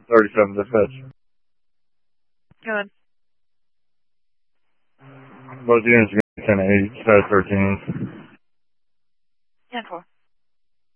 37 dispatch. Go ahead. Both units 10-8, status 13. 10-4.